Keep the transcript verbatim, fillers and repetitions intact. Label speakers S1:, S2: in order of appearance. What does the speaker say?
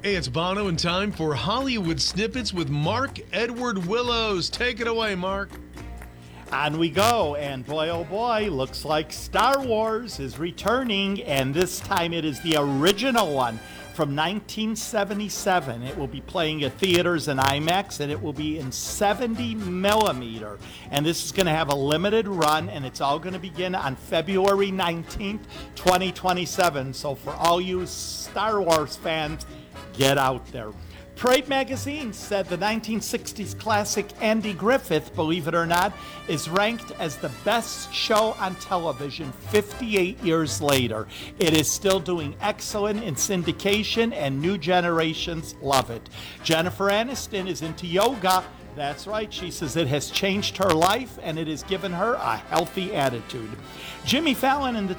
S1: Hey, it's Bono and time for Hollywood Snippets with Mark Edward Willows. Take it away, Mark.
S2: On we go, and boy oh boy, looks like Star Wars is returning, and this time it is the original one from nineteen seventy-seven. It will be playing at theaters and IMAX, and it will be in seventy millimeter. And this is going to have a limited run, and it's all going to begin on February nineteenth, twenty twenty-seven. So for all you Star Wars fans, get out there. Parade Magazine said the nineteen sixties classic Andy Griffith, believe it or not, is ranked as the best show on television fifty-eight years later. It is still doing excellent in syndication, and new generations love it. Jennifer Aniston is into yoga. That's right. She says it has changed her life, and it has given her a healthy attitude. Jimmy Fallon and the